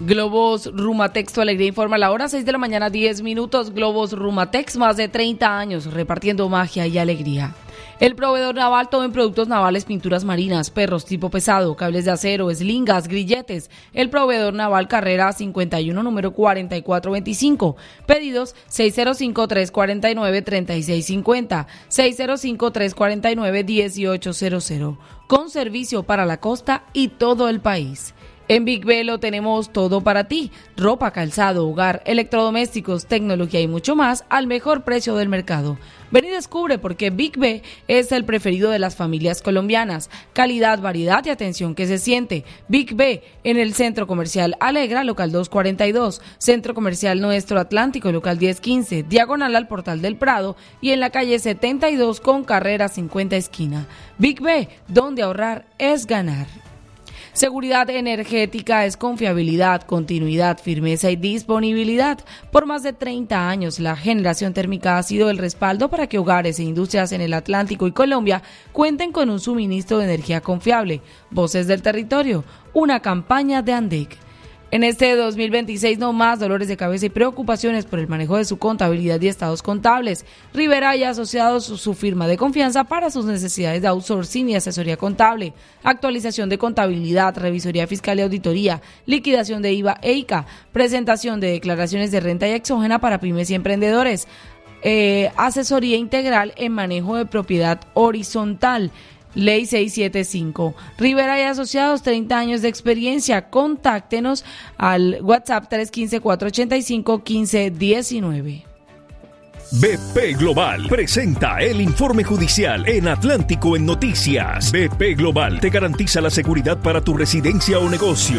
Globos Rumatex, tu alegría informa a la hora 6 de la mañana, 10 minutos. Globos Rumatex, más de 30 años repartiendo magia y alegría. El proveedor naval, todo en productos navales, pinturas marinas, perros tipo pesado, cables de acero, eslingas, grilletes. El proveedor naval, carrera 51, número 4425. Pedidos 605-349-3650, 605-349-1800. Con servicio para la costa y todo el país. En Big B lo tenemos todo para ti: ropa, calzado, hogar, electrodomésticos, tecnología y mucho más al mejor precio del mercado. Ven y descubre por qué Big B es el preferido de las familias colombianas. Calidad, variedad y atención que se siente. Big B en el Centro Comercial Alegra, local 242, Centro Comercial Nuestro Atlántico, local 1015, diagonal al Portal del Prado, y en la calle 72 con carrera 50 esquina. Big B, donde ahorrar es ganar. Seguridad energética es confiabilidad, continuidad, firmeza y disponibilidad. Por más de 30 años, la generación térmica ha sido el respaldo para que hogares e industrias en el Atlántico y Colombia cuenten con un suministro de energía confiable. Voces del territorio, una campaña de ANDEC. En este 2026 no más dolores de cabeza y preocupaciones por el manejo de su contabilidad y estados contables. Rivera y Asociados, su firma de confianza para sus necesidades de outsourcing y asesoría contable, actualización de contabilidad, revisoría fiscal y auditoría, liquidación de IVA e ICA, presentación de declaraciones de renta y exógena para pymes y emprendedores, asesoría integral en manejo de propiedad horizontal. Ley 675. Rivera y Asociados, 30 años de experiencia. Contáctenos al WhatsApp 315-485-1519. BP Global presenta el informe judicial en Atlántico en Noticias. BP Global te garantiza la seguridad para tu residencia o negocio.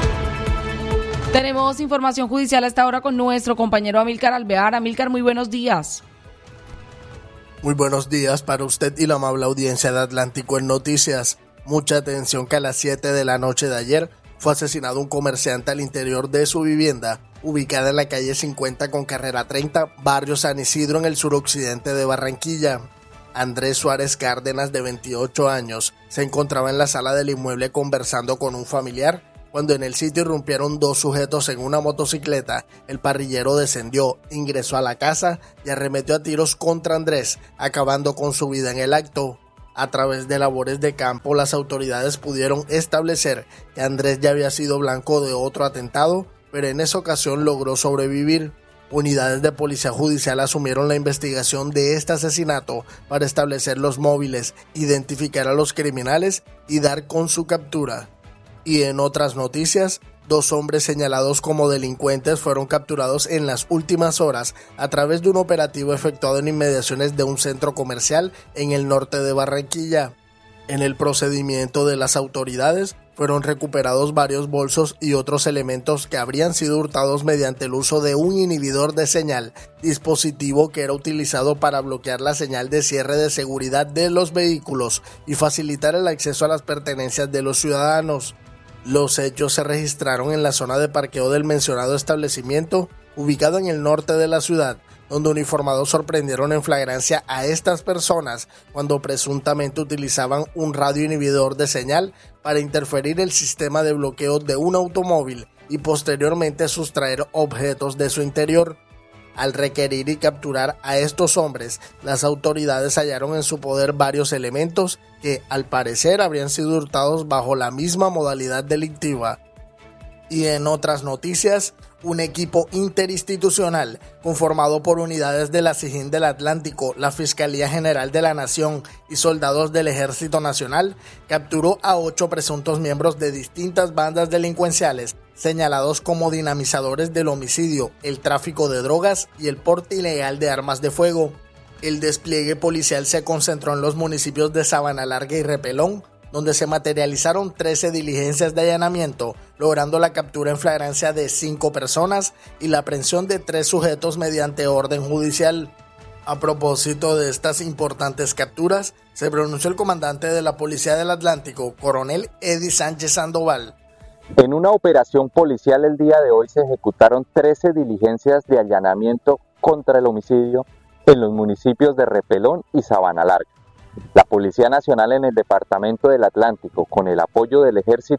Tenemos información judicial a esta hora con nuestro compañero Amílcar Alvear. Amílcar, muy buenos días. Muy buenos días para usted y la amable audiencia de Atlántico en Noticias. Mucha atención que a las 7 de la noche de ayer fue asesinado un comerciante al interior de su vivienda, ubicada en la calle 50 con carrera 30, barrio San Isidro, en el suroccidente de Barranquilla. Andrés Suárez Cárdenas, de 28 años, se encontraba en la sala del inmueble conversando con un familiar, cuando en el sitio irrumpieron dos sujetos en una motocicleta. El parrillero descendió, ingresó a la casa y arremetió a tiros contra Andrés, acabando con su vida en el acto. A través de labores de campo, las autoridades pudieron establecer que Andrés ya había sido blanco de otro atentado, pero en esa ocasión logró sobrevivir. Unidades de policía judicial asumieron la investigación de este asesinato para establecer los móviles, identificar a los criminales y dar con su captura. Y en otras noticias, dos hombres señalados como delincuentes fueron capturados en las últimas horas a través de un operativo efectuado en inmediaciones de un centro comercial en el norte de Barranquilla. En el procedimiento de las autoridades fueron recuperados varios bolsos y otros elementos que habrían sido hurtados mediante el uso de un inhibidor de señal, dispositivo que era utilizado para bloquear la señal de cierre de seguridad de los vehículos y facilitar el acceso a las pertenencias de los ciudadanos. Los hechos se registraron en la zona de parqueo del mencionado establecimiento, ubicado en el norte de la ciudad, donde uniformados sorprendieron en flagrancia a estas personas cuando presuntamente utilizaban un radio inhibidor de señal para interferir el sistema de bloqueo de un automóvil y posteriormente sustraer objetos de su interior. Al requerir y capturar a estos hombres, las autoridades hallaron en su poder varios elementos que, al parecer, habrían sido hurtados bajo la misma modalidad delictiva. Y en otras noticias, un equipo interinstitucional conformado por unidades de la SIJIN del Atlántico, la Fiscalía General de la Nación y soldados del Ejército Nacional capturó a 8 presuntos miembros de distintas bandas delincuenciales señalados como dinamizadores del homicidio, el tráfico de drogas y el porte ilegal de armas de fuego. El despliegue policial se concentró en los municipios de Sabana Larga y Repelón, donde se materializaron 13 diligencias de allanamiento, logrando la captura en flagrancia de 5 personas y la aprehensión de 3 sujetos mediante orden judicial. A propósito de estas importantes capturas, se pronunció el comandante de la Policía del Atlántico, coronel Eddie Sánchez Sandoval. En una operación policial el día de hoy se ejecutaron 13 diligencias de allanamiento contra el homicidio en los municipios de Repelón y Sabana Larga. La Policía Nacional en el Departamento del Atlántico, con el apoyo del Ejército,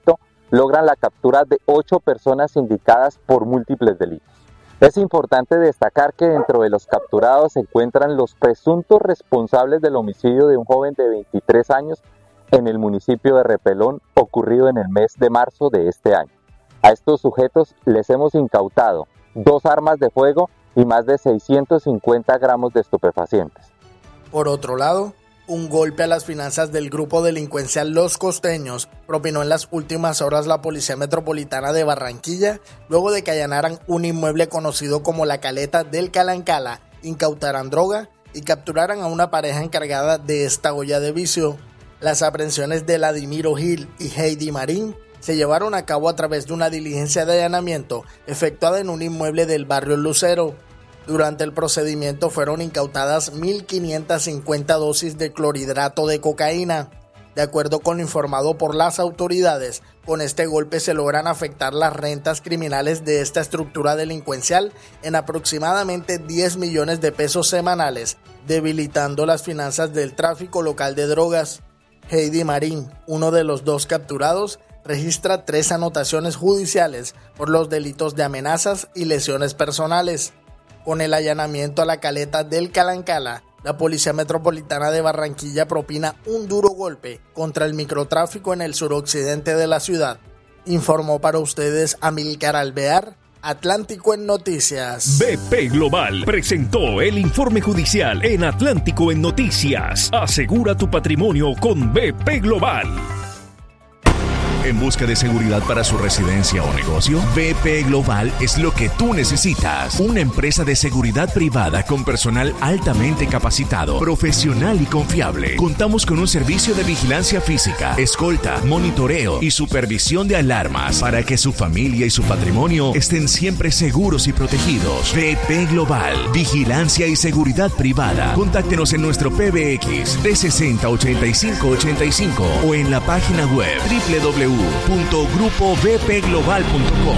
logran la captura de 8 personas indicadas por múltiples delitos. Es importante destacar que dentro de los capturados se encuentran los presuntos responsables del homicidio de un joven de 23 años en el municipio de Repelón, ocurrido en el mes de marzo de este año. A estos sujetos les hemos incautado 2 armas de fuego y más de 650 gramos de estupefacientes. Por otro lado, un golpe a las finanzas del grupo delincuencial Los Costeños propinó en las últimas horas la Policía Metropolitana de Barranquilla, luego de que allanaran un inmueble conocido como la Caleta del Calancala, incautaran droga y capturaran a una pareja encargada de esta olla de vicio. Las aprehensiones de Vladimiro Gil y Heidi Marín se llevaron a cabo a través de una diligencia de allanamiento efectuada en un inmueble del barrio Lucero. Durante el procedimiento fueron incautadas 1.550 dosis de clorhidrato de cocaína. De acuerdo con lo informado por las autoridades, con este golpe se logran afectar las rentas criminales de esta estructura delincuencial en aproximadamente 10 millones de pesos semanales, debilitando las finanzas del tráfico local de drogas. Heidi Marín, uno de los 2 capturados, registra 3 anotaciones judiciales por los delitos de amenazas y lesiones personales. Con el allanamiento a la Caleta del Calancala, la Policía Metropolitana de Barranquilla propina un duro golpe contra el microtráfico en el suroccidente de la ciudad. Informó para ustedes Amílcar Alvear, Atlántico en Noticias. BP Global presentó el informe judicial en Atlántico en Noticias. Asegura tu patrimonio con BP Global. ¿En busca de seguridad para su residencia o negocio? BP Global es lo que tú necesitas. Una empresa de seguridad privada con personal altamente capacitado, profesional y confiable. Contamos con un servicio de vigilancia física, escolta, monitoreo y supervisión de alarmas para que su familia y su patrimonio estén siempre seguros y protegidos. BP Global, vigilancia y seguridad privada. Contáctenos en nuestro PBX 360-8585 o en la página web www.grupobpglobal.com.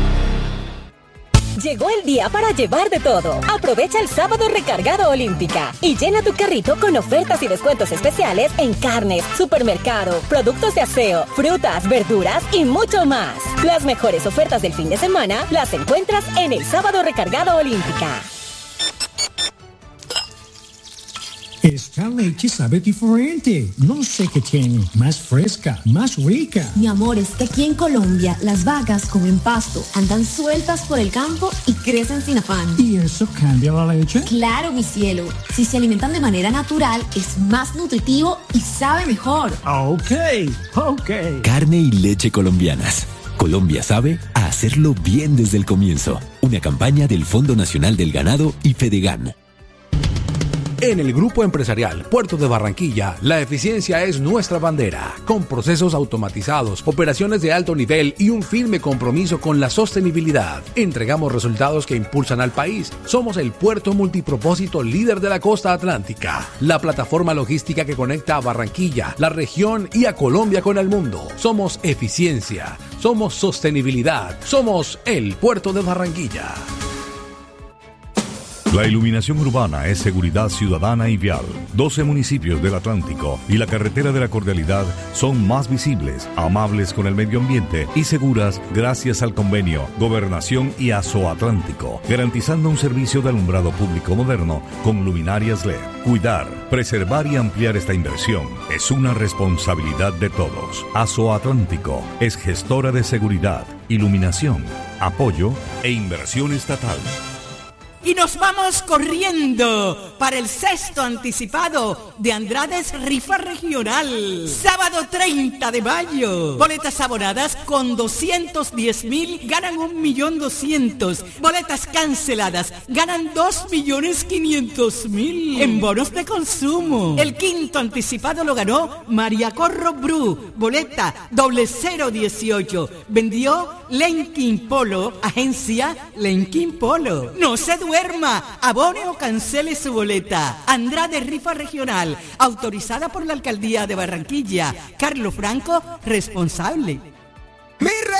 Llegó el día para llevar de todo. Aprovecha el sábado recargado Olímpica y llena tu carrito con ofertas y descuentos especiales en carnes, supermercado, productos de aseo, frutas, verduras y mucho más. Las mejores ofertas del fin de semana las encuentras en el sábado recargado Olímpica. Esta leche sabe diferente. No sé qué tiene. Más fresca, más rica. Mi amor, es que aquí en Colombia las vacas comen pasto, andan sueltas por el campo y crecen sin afán. ¿Y eso cambia la leche? Claro, mi cielo. Si se alimentan de manera natural, es más nutritivo y sabe mejor. Ok. Carne y leche colombianas. Colombia sabe a hacerlo bien desde el comienzo. Una campaña del Fondo Nacional del Ganado y Fedegan. En el Grupo Empresarial Puerto de Barranquilla, la eficiencia es nuestra bandera. Con procesos automatizados, operaciones de alto nivel y un firme compromiso con la sostenibilidad, entregamos resultados que impulsan al país. Somos el puerto multipropósito líder de la costa atlántica, la plataforma logística que conecta a Barranquilla, la región y a Colombia con el mundo. Somos eficiencia, somos sostenibilidad, somos el Puerto de Barranquilla. La iluminación urbana es seguridad ciudadana y vial. 12 municipios del Atlántico y la carretera de la Cordialidad son más visibles, amables con el medio ambiente y seguras gracias al convenio Gobernación y Asoatlántico, garantizando un servicio de alumbrado público moderno con luminarias LED. Cuidar, preservar y ampliar esta inversión es una responsabilidad de todos. Asoatlántico es gestora de seguridad, iluminación, apoyo e inversión estatal. Y nos vamos corriendo para el sexto anticipado de Andrades Rifa Regional. Sábado 30 de mayo. Boletas abonadas con 210.000 ganan 1.200.000. Boletas canceladas ganan 2.500.000 en bonos de consumo. El quinto anticipado lo ganó María Corro Bru. Boleta 0018. Vendió Lenkin Polo, agencia Lenkin Polo. No se duerma, abone o cancele su boleta. Andrade Rifa Regional, autorizada por la Alcaldía de Barranquilla. Carlos Franco, responsable.